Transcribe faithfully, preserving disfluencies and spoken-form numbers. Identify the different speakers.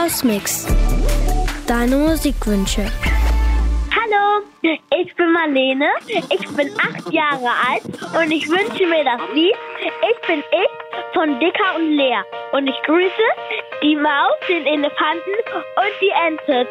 Speaker 1: Hausmix. Deine Musikwünsche.
Speaker 2: Hallo, ich bin Marlene, ich bin acht Jahre alt und ich wünsche mir das Lied Ich bin ich von Dicker und Lea. Und ich grüße die Maus, den Elefanten und die Ente.